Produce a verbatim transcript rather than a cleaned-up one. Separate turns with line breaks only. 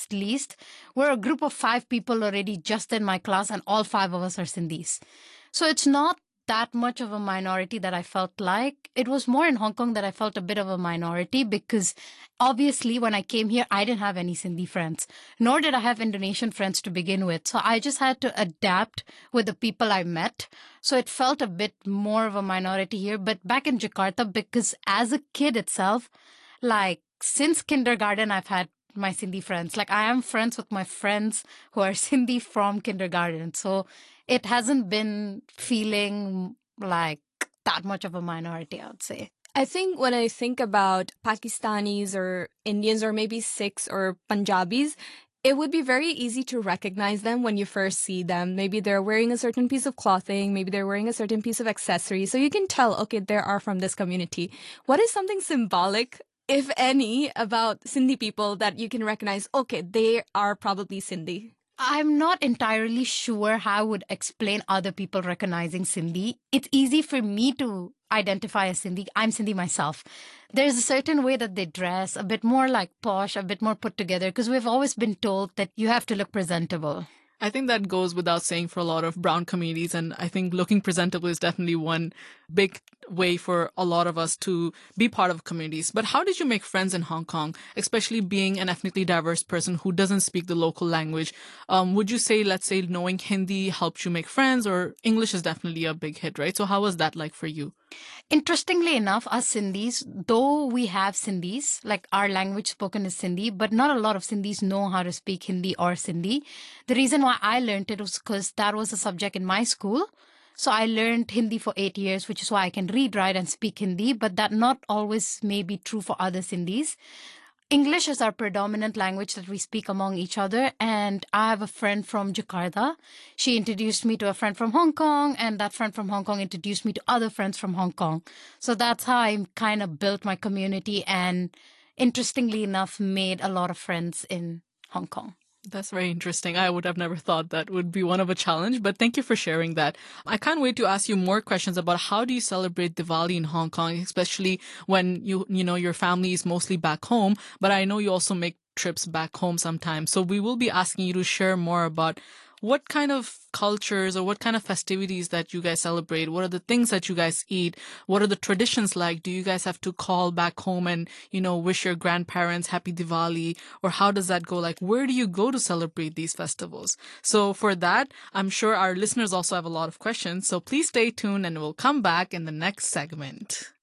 at least, we're a group of five people already just in my class, and all five of us are Sindhis. So it's not that much of a minority that I felt like. It was more in Hong Kong that I felt a bit of a minority because obviously when I came here, I didn't have any Sindhi friends, nor did I have Indonesian friends to begin with. So I just had to adapt with the people I met. So it felt a bit more of a minority here. But back in Jakarta, because as a kid itself, like since kindergarten, I've had my Sindhi friends. Like I am friends with my friends who are Sindhi from kindergarten. So it hasn't been feeling like that much of a minority, I would say.
I think when I think about Pakistanis or Indians or maybe Sikhs or Punjabis, it would be very easy to recognize them when you first see them. Maybe they're wearing a certain piece of clothing, maybe they're wearing a certain piece of accessory. So you can tell, okay, they are from this community. What is something symbolic, if any, about Sindhi people that you can recognize, okay, they are probably Sindhi?
I'm not entirely sure how I would explain other people recognizing Sindhi. It's easy for me to identify as Sindhi. I'm Sindhi myself. There's a certain way that they dress, a bit more like posh, a bit more put together, because we've always been told that you have to look presentable.
I think that goes without saying for a lot of brown communities. And I think looking presentable is definitely one big way for a lot of us to be part of communities. But how did you make friends in Hong Kong, especially being an ethnically diverse person who doesn't speak the local language? Um, would you say, let's say, knowing Hindi helped you make friends, or English is definitely a big hit, right? So how was that like for you?
Interestingly enough, us Sindhis, though we have Sindhis, like our language spoken is Sindhi, but not a lot of Sindhis know how to speak Hindi or Sindhi. The reason why I learned it was because that was a subject in my school. So I learned Hindi for eight years, which is why I can read, write, and speak Hindi, but that not always may be true for other Sindhis. English is our predominant language that we speak among each other. And I have a friend from Jakarta. She introduced me to a friend from Hong Kong, and that friend from Hong Kong introduced me to other friends from Hong Kong. So that's how I kind of built my community and, interestingly enough, made a lot of friends in Hong Kong.
That's very interesting. I would have never thought that would be one of a challenge, but thank you for sharing that. I can't wait to ask you more questions about how do you celebrate Diwali in Hong Kong, especially when you, you know, your family is mostly back home, but I know you also make trips back home sometimes. So we will be asking you to share more about what kind of cultures or what kind of festivities that you guys celebrate. What are the things that you guys eat? What are the traditions like? Do you guys have to call back home and, you know, wish your grandparents happy Diwali? Or how does that go? Like, where do you go to celebrate these festivals? So for that, I'm sure our listeners also have a lot of questions. So please stay tuned and we'll come back in the next segment.